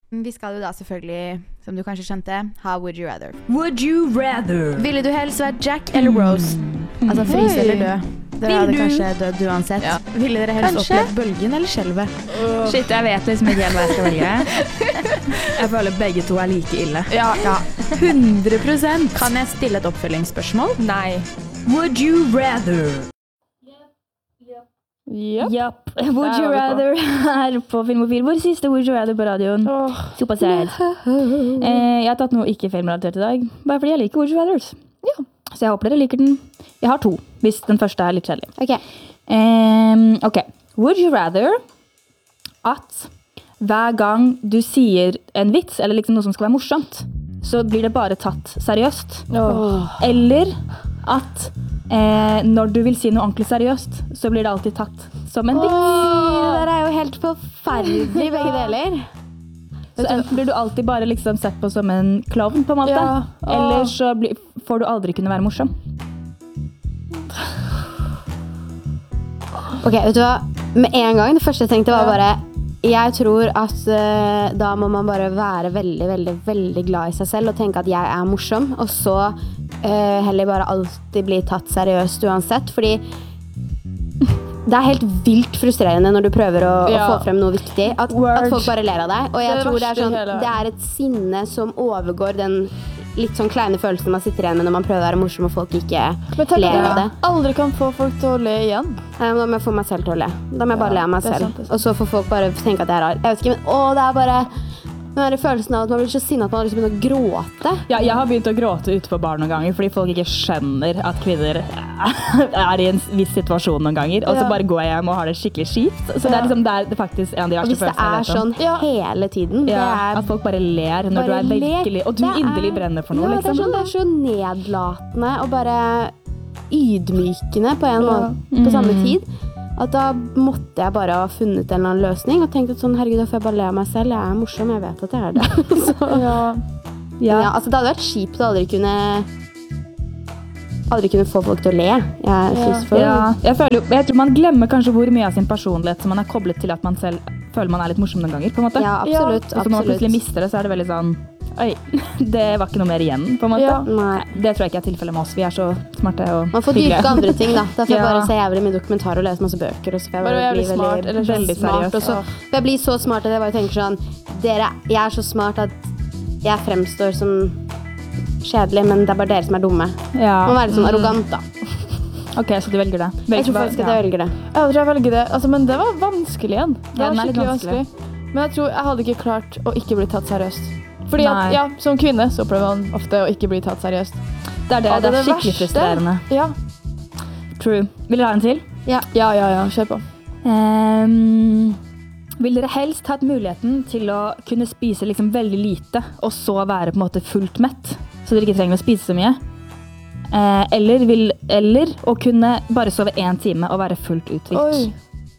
Vi skal jo da selvfølgelig, som du kanskje skjønte, ha Would You Rather. Would you rather? Ville du helst vært Jack eller Rose? Altså fryse eller dø? Dere hadde kanskje dødd uansett. Ja. Ville dere helst opplevd bølgen eller skjelvet? Shit, jeg vet liksom ikke helt hva jeg skal velge. Jeg føler begge to er like ille. Ja. 100%. Kan jeg stille et oppfølgingsspørsmål? Nei. Would you rather? Japp. Would you rather her på Filmofil. Vår siste Would you rather på radioen. Super sad. Jeg har tatt noe ikke filmrelatert i dag, bare fordi jeg liker Would you rathers. Ja. Så jeg håper dere liker den. Jeg har 2, hvis den første er litt kjedelig. Ok. Would you rather at hver gang du sier en vits, eller liksom noe som skal være morsomt, så blir det bare tatt seriøst? Eller at når du vil si noe ordentlig seriøst, så blir det alltid tatt som en vits. Det der er jo helt forferdelig begge deler. Så enten blir du alltid bare liksom sett på som en klovn på en måte, eller så får du aldri kunne være morsom. Ok, vet du hva? Med en gang, det første jeg tenkte var bare, jeg tror at da må man bare være veldig, veldig, veldig glad i seg selv og tenke at jeg er morsom, og så heller bare alltid bli tatt seriøst uansett, fordi det er helt vilt frustrerende når du prøver å få frem noe viktig, at folk bare ler av deg, og jeg tror det er sånn, det er et sinne som overgår den litt sånn kleine følelsen man sitter igjen med når man prøver å være morsom og folk ikke ler av det. Aldri kan få folk til å le igjen. Da må jeg få meg selv til å le. Da må jeg bare le av meg selv. Og så får folk bare tenke at jeg er rar. Jeg vet ikke, men det er bare den der følelsen av at man blir så sinnet at man har liksom begynt å gråte. Ja, jeg har begynt å gråte ute på bar noen ganger, fordi folk ikke skjønner at kvinner er i en viss situasjon noen ganger, og så bare går jeg hjem og har det skikkelig skipt. Så det er liksom, det er faktisk en av de verste følelsene jeg vet om. Og hvis det er sånn hele tiden, at folk bare ler når du er virkelig, og du inderlig brenner for noe, liksom. Det er så nedlatende og bare ydmykende på en måte på samme tid. At da måtte jeg bare ha funnet en eller annen løsning og tenkt at sånn, herregud, da får jeg bare le av meg selv. Jeg er morsom, jeg vet at jeg er det. Altså, det hadde vært kjipt å aldri kunne få folk til å le. Jeg tror man glemmer kanskje hvor mye av sin personlighet som man er koblet til at man selv føler man er litt morsom noen ganger, på en måte. Ja, absolutt. Og så når man plutselig mister det, så er det veldig sånn, oi, det var ikke noe mer igjen, på en måte. Det tror jeg ikke er tilfellet med oss. Vi er så smarte og hyggelige. Man får dyrke andre ting, da. Da får jeg bare se jævlig mye dokumentar og lese masse bøker, og så får jeg bli veldig smart. Og så får jeg bli så smart at jeg bare tenker sånn, jeg er så smart at jeg fremstår som kjedelig, men det er bare dere som er dumme. Man må være litt sånn arrogant, da. Ok, så du velger det. Jeg tror faktisk at jeg velger det. Jeg tror jeg velger det. Altså, men det var vanskelig igjen. Det var den er litt skikkelig vanskelig. Men jeg tror jeg hadde ikke klart å ikke bli tatt seriøst. Fordi at, som kvinne så opplever man ofte å ikke bli tatt seriøst. Det er skikkelig frustrerende. Ja. True. Vil dere ha en til? Ja, kjør på. Vil dere helst hatt muligheten til å kunne spise liksom veldig lite, og så være på en måte fullt mett, så dere ikke trenger å spise så mye? Eller å kunne bare sove 1 time og være fullt uthvilt?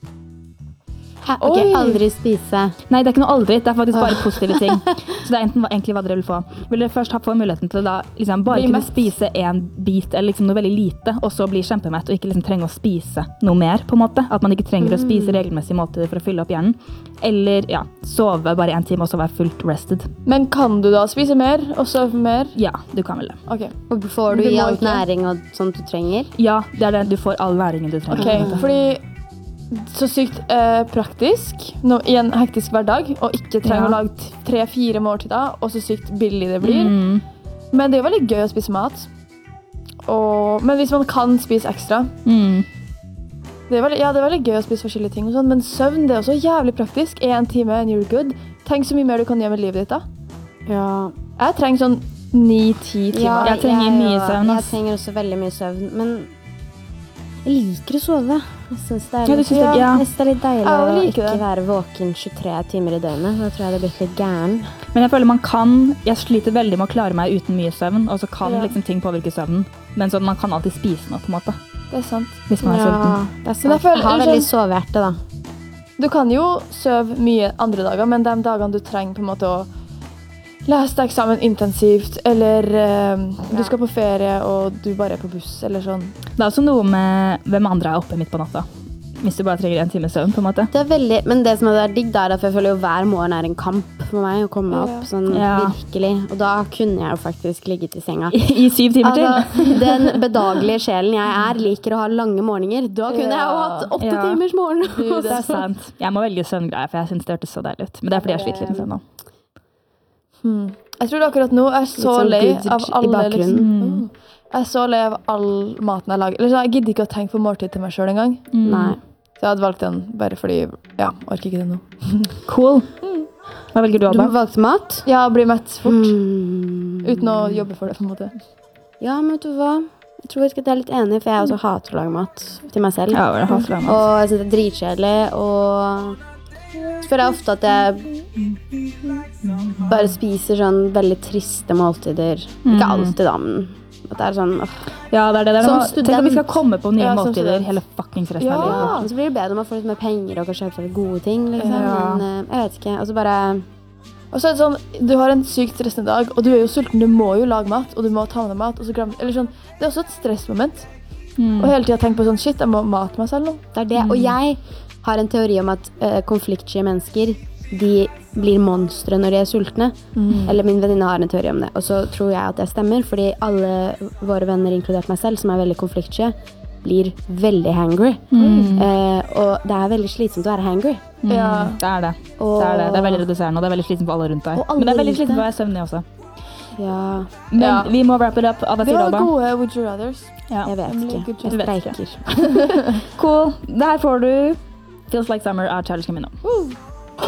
Ok, aldri spise. Nei, det er ikke noe aldri. Det er faktisk bare positive ting. Så det er egentlig hva dere vil få. Vil dere først få muligheten til å da, liksom, bare kunne spise 1 bit, eller liksom noe veldig lite, og så bli kjempemett, og ikke liksom trenge å spise noe mer, på en måte? At man ikke trenger å spise regelmessige måter for å fylle opp hjernen. Eller, sove bare 1 time, og så være fullt rested. Men kan du da spise mer, og sove mer? Ja, du kan vel det. Okay. Og får du i all næring og sånt du trenger? Ja, det er det. Du får all næringen du trenger. Ok, fordi så sykt praktisk i en hektisk hverdag, og ikke trenger å lage 3-4 måltid da, og så sykt billig det blir. Men det er jo veldig gøy å spise mat. Men hvis man kan spise ekstra, det er veldig gøy å spise forskjellige ting og sånn, men søvn, det er også jævlig praktisk. 1 time and you're good. Tenk så mye mer du kan gjøre med livet ditt da. Jeg trenger sånn 9-10 timer. Jeg trenger mye søvn. Jeg trenger også veldig mye søvn, men jeg liker å sove. Jeg synes det er litt deilig å ikke være våken 23 timer i døgnet. Da tror jeg det blir litt gæren. Men jeg føler jeg sliter veldig med å klare meg uten mye søvn, og så kan liksom ting påvirke søvnen. Men så man kan alltid spise noe, på en måte. Det er sant. Hvis man er sulten. Det er sant. Jeg har veldig sovehjerte, da. Du kan jo sove mye andre dager, men de dagene du trenger på en måte å lese deg eksamen intensivt, eller du skal på ferie og du bare er på buss, eller sånn. Det er også noe med hvem andre er oppe midt på natta. hvis du bare trenger 1 time søvn, på en måte. Det er veldig, men det som er digg da, er at jeg føler jo hver morgen er en kamp for meg å komme meg opp, sånn virkelig. Og da kunne jeg jo faktisk ligget i senga. I 7 timer til. Den bedagelige sjelen jeg er, liker å ha lange morgener. Da kunne jeg jo hatt 8 timers morgen. Det er sant. Jeg må velge søvngreier, for jeg synes det hørtes så deilig ut. Men det er fordi jeg sliter litt med søvn nå. Jeg tror akkurat nå er så lei av alle Jeg er så lei av all maten jeg lager. Eller så jeg gidder ikke å tenke på måltid til meg selv en gang. Nei. Så jeg hadde valgt den bare fordi, orker ikke det nå. Cool. Hva velger du, Alba? Du valgte mat? Ja, bli mett fort. Uten å jobbe for det, på en måte. Ja, men vet du hva? Jeg tror jeg er litt enig, for jeg også hater å lage mat til meg selv. Ja, jeg hater å lage mat. Og jeg synes det er dritkjedelig, og så føler jeg ofte at jeg bare spiser sånn veldig triste måltider. Ikke alltid da, men at det er sånn Ja, det er det. Som Tenk at vi skal komme på nye som måltider student. hele fuckings resten av livet. Og så blir det bedre om man får litt mer penger og kanskje kjøpe seg gode ting, liksom. Men jeg vet ikke, og så bare Og så er det sånn, du har en sykt stressende dag, og du er jo sulten, du må jo lage mat, og du må ta med deg mat, og så eller sånn. Det er også et stressmoment. Og hele tiden tenke på sånn, shit, jeg må mate meg selv nå. Det er det, og jeg har en teori om at konfliktsky mennesker, de blir monstre når de er sultne. Eller min venninne har en teori om det. Og så tror jeg at det stemmer, fordi alle våre venner, inkludert meg selv, som er veldig konfliktsky, blir veldig hangry. Og det er veldig slitsomt å være hangry. Ja, det er det. Det er veldig reduserende, og det er veldig slitsomt for alle rundt deg. Men det er veldig slitsomt for å være søvnig også. Ja. Men vi må wrap it up. Vi har gode Would You Rathers. Jeg vet ikke. Jeg streiker. Cool. Det her får du Feels Like Summer av Childish Gambino.